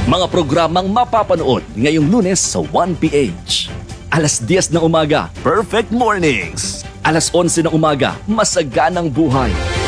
Mga programang mapapanood ngayong Lunes sa 1PH. Alas 10 ng umaga, Perfect Mornings. Alas 11 ng umaga, Masaganang Buhay.